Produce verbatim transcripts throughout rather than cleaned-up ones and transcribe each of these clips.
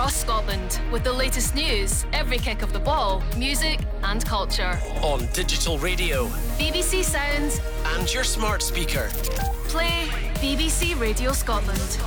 across Scotland with the latest news, every kick of the ball, music and culture. On digital radio, B B C Sounds and your smart speaker. Play B B C Radio Scotland.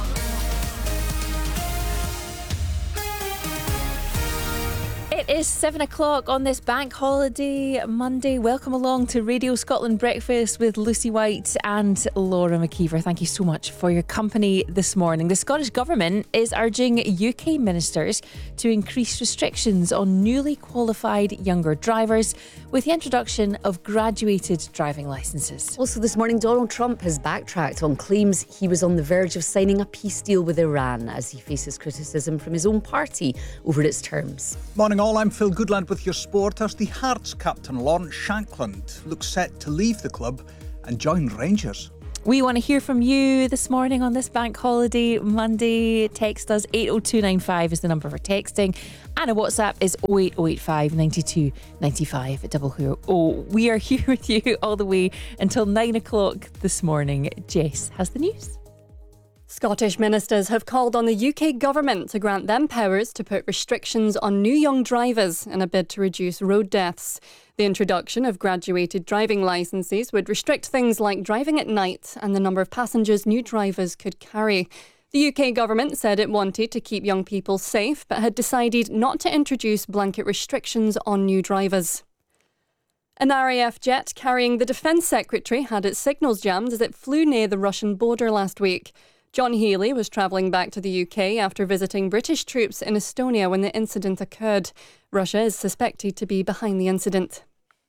It is seven o'clock on this bank holiday Monday. Welcome along to Radio Scotland Breakfast with Lucy White and Laura McKeever. Thank you so much for your company this morning. The Scottish Government is urging U K ministers to increase restrictions on newly qualified younger drivers with the introduction of graduated driving licences. Also this morning, Donald Trump has backtracked on claims he was on the verge of signing a peace deal with Iran as he faces criticism from his own party over its terms. Morning all. I'm Phil Goodland with your sport as the Hearts captain Lawrence Shankland looks set to leave the club and join Rangers. We want to hear from you this morning on this bank holiday Monday. Text us eight oh two nine five is the number for texting, and a WhatsApp is oh eight oh eight five nine two nine five double oh. We are here with you all the way until nine o'clock this morning. Jess has the news. Scottish ministers have called on the U K government to grant them powers to put restrictions on new young drivers in a bid to reduce road deaths. The introduction of graduated driving licences would restrict things like driving at night and the number of passengers new drivers could carry. The U K government said it wanted to keep young people safe, but had decided not to introduce blanket restrictions on new drivers. An R A F jet carrying the Defence Secretary had its signals jammed as it flew near the Russian border last week. John Healey was travelling back to the U K after visiting British troops in Estonia when the incident occurred. Russia is suspected to be behind the incident.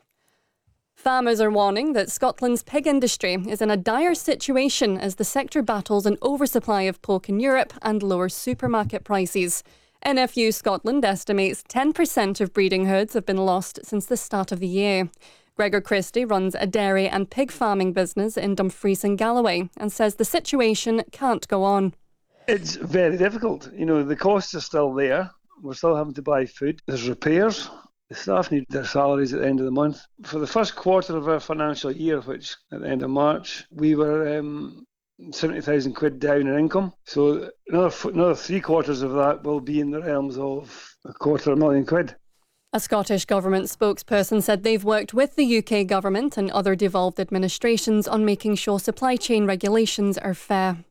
Farmers are warning that Scotland's pig industry is in a dire situation as the sector battles an oversupply of pork in Europe and lower supermarket prices. N F U Scotland estimates ten percent of breeding herds have been lost since the start of the year. Gregor Christie runs a dairy and pig farming business in Dumfries and Galloway and says the situation can't go on. It's very difficult. You know, the costs are still there. We're still having to buy food. There's repairs. The staff need their salaries at the end of the month. For the first quarter of our financial year, which at the end of March, we were um, seventy thousand quid down in income. So another, another three quarters of that will be in the realms of a quarter of a million quid. A Scottish Government spokesperson said they've worked with the U K Government and other devolved administrations on making sure supply chain regulations are fair.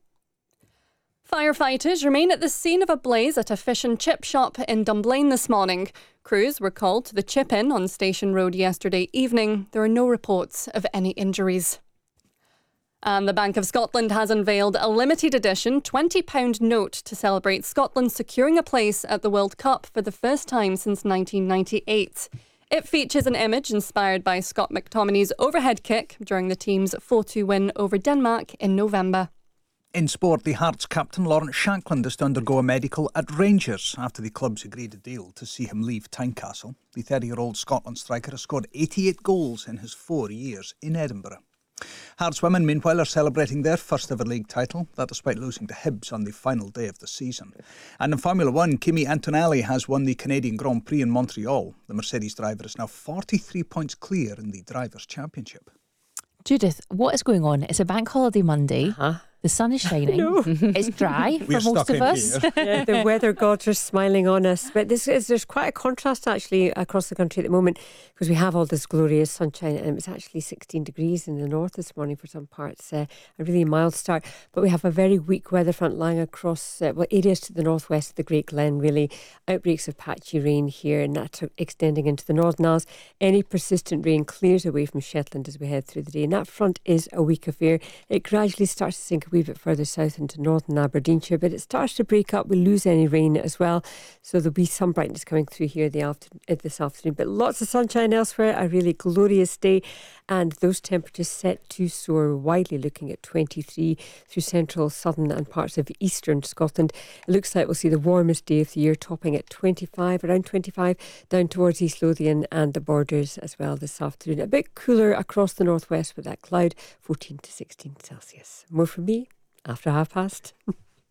Firefighters remain at the scene of a blaze at a fish and chip shop in Dunblane this morning. Crews were called to the chip in on Station Road yesterday evening. There are no reports of any injuries. And the Bank of Scotland has unveiled a limited edition twenty pound note to celebrate Scotland securing a place at the World Cup for the first time since nineteen ninety-eight. It features an image inspired by Scott McTominay's overhead kick during the team's four two win over Denmark in November. In sport, the Hearts captain Lawrence Shankland is to undergo a medical at Rangers after the club's agreed a deal to see him leave Tynecastle. The thirty-year-old Scotland striker has scored eighty-eight goals in his four years in Edinburgh. Hearts women, meanwhile, are celebrating their first ever league title, that despite losing to Hibs on the final day of the season. And in Formula One, Kimi Antonelli has won the Canadian Grand Prix in Montreal. The Mercedes driver is now forty-three points clear in the Drivers' Championship. Judith, what is going on? It's a bank holiday Monday. Uh-huh. The sun is shining. No. It's dry for We're most of us. Yeah, the weather gods are smiling on us. But this is, there's quite a contrast actually across the country at the moment because we have all this glorious sunshine and it was actually sixteen degrees in the north this morning for some parts. Uh, a really mild start. But we have a very weak weather front lying across uh, well, areas to the northwest of the Great Glen, really. Outbreaks of patchy rain here and that extending into the Northern Isles. Any persistent rain clears away from Shetland as we head through the day. And that front is a weak affair. It gradually starts to sink a wee bit further south into northern Aberdeenshire, but it starts to break up. We lose any rain as well, so there'll be some brightness coming through here the after- this afternoon, but lots of sunshine elsewhere. A really glorious day, and those temperatures set to soar widely, looking at twenty-three through central, southern and parts of eastern Scotland. It looks like we'll see the warmest day of the year, topping at twenty-five, around twenty-five, down towards East Lothian and the borders as well this afternoon. A bit cooler across the northwest with that cloud, fourteen to sixteen Celsius. More from me after half past.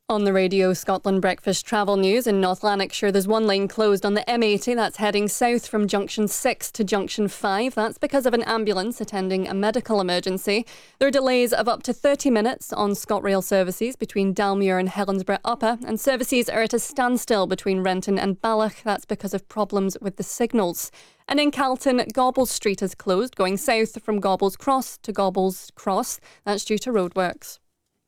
On the Radio Scotland Breakfast travel news, in North Lanarkshire, there's one lane closed on the M eighty that's heading south from Junction six to Junction five. That's because of an ambulance attending a medical emergency. There are delays of up to thirty minutes on ScotRail services between Dalmuir and Helensburgh Upper, and services are at a standstill between Renton and Ballach. That's because of problems with the signals. And in Calton, Gobbles Street is closed, going south from Gobbles Cross to Gobbles Cross. That's due to roadworks.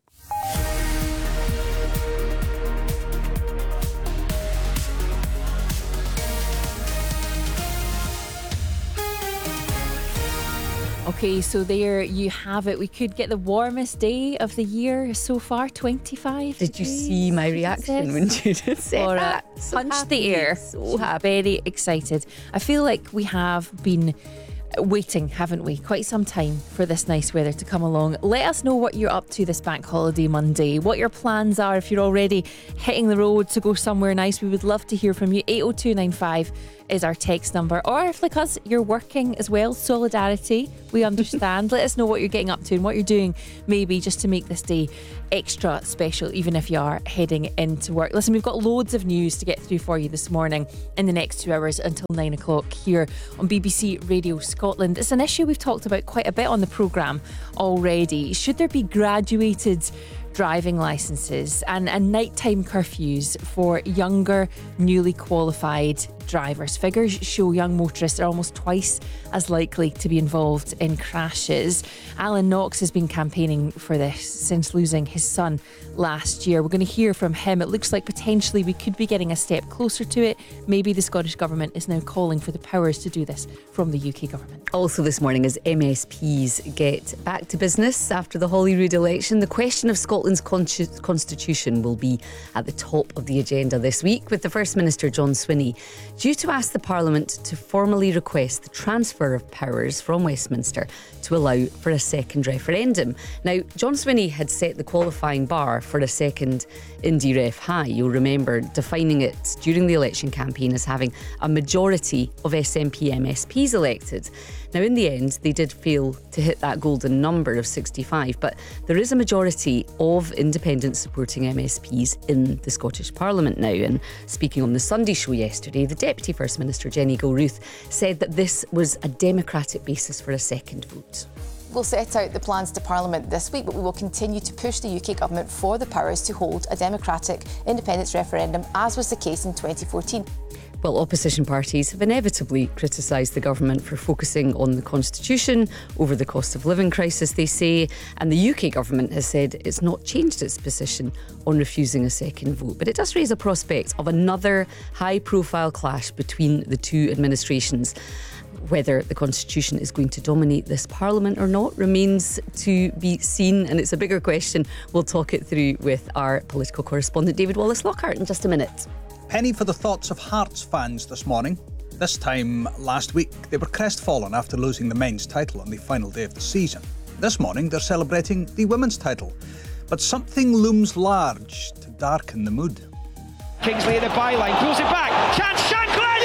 Okay, so there you have it. We could get the warmest day of the year so far, twenty-five Did you see my reaction when you did say Laura that? So punched happy, the air. So happy. Very excited. I feel like we have been waiting, haven't we? Quite some time for this nice weather to come along. Let us know what you're up to this bank holiday Monday, what your plans are if you're already hitting the road to go somewhere nice. We would love to hear from you. eight oh two nine five is our text number. Or if, like us, you're working as well, solidarity, we understand. Let us know what you're getting up to and what you're doing, maybe just to make this day extra special, even if you are heading into work. Listen, we've got loads of news to get through for you this morning in the next two hours until nine o'clock here on B B C Radio Scotland. It's an issue we've talked about quite a bit on the programme already. Should there be graduated driving licences and, and nighttime curfews for younger, newly qualified drivers? Figures show young motorists are almost twice as likely to be involved in crashes. Alan Knox has been campaigning for this since losing his son last year. We're going to hear from him. It looks like potentially we could be getting a step closer to it. Maybe the Scottish Government is now calling for the powers to do this from the U K Government. Also this morning, as M S Ps get back to business after the Holyrood election, the question of Scotland's con- constitution will be at the top of the agenda this week, with the First Minister John Swinney due to ask the Parliament to formally request the transfer of powers from Westminster to allow for a second referendum. Now, John Swinney had set the qualifying bar for a second Indie Ref High. You'll remember defining it during the election campaign as having a majority of S N P M S Ps elected. Now, in the end, they did fail to hit that golden number of sixty-five, but there is a majority of independents supporting M S Ps in the Scottish Parliament now. And speaking on the Sunday show yesterday, the Deputy First Minister, Jenny Gilruth, said that this was a democratic basis for a second vote. We'll set out the plans to Parliament this week, but we will continue to push the U K Government for the powers to hold a democratic independence referendum, as was the case in twenty fourteen. Well, opposition parties have inevitably criticised the government for focusing on the constitution over the cost of living crisis, they say, and the U K government has said it's not changed its position on refusing a second vote. But it does raise a prospect of another high-profile clash between the two administrations. Whether the constitution is going to dominate this parliament or not remains to be seen, and it's a bigger question. We'll talk it through with our political correspondent David Wallace-Lockhart in just a minute. Penny for the thoughts of Hearts fans this morning. This time last week, they were crestfallen after losing the men's title on the final day of the season. This morning, they're celebrating the women's title. But something looms large to darken the mood. Kingsley in the byline, pulls it back. Chance Shankland!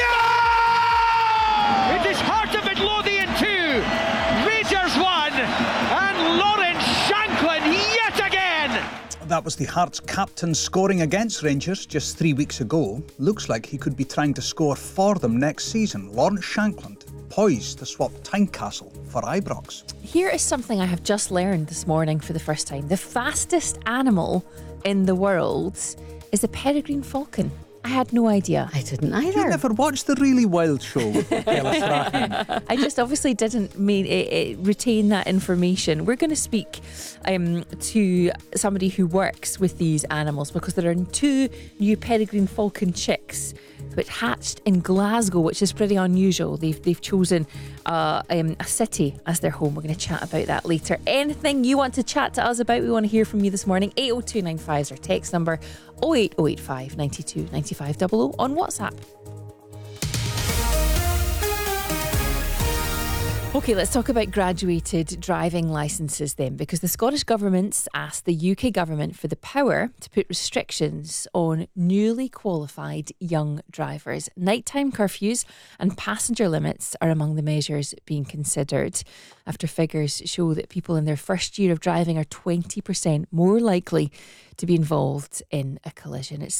Yeah! It is Heart of Midlothian two, Rangers one, and Lawrence Shankland yet again! That was the Hearts captain scoring against Rangers just three weeks ago. Looks like he could be trying to score for them next season. Lawrence Shankland, poised to swap Tynecastle for Ibrox. Here is something I have just learned this morning for the first time. The fastest animal in the world is a peregrine falcon. I had no idea. I didn't either. You never watched the Really Wild show with Michaela Strachan? I just obviously didn't mean, it, it, retain that information. We're going to speak um, to somebody who works with these animals, because there are two new peregrine falcon chicks which hatched in Glasgow, which is pretty unusual. They've they've chosen uh, um, a city as their home. We're going to chat about that later. Anything you want to chat to us about, we want to hear from you this morning. eight oh two nine five is our text number. oh eight oh eight five, nine two, nine five double oh on WhatsApp. OK, let's talk about graduated driving licences then, because the Scottish Government's asked the U K Government for the power to put restrictions on newly qualified young drivers. Nighttime curfews and passenger limits are among the measures being considered, after figures show that people in their first year of driving are twenty percent more likely to be involved in a collision. It's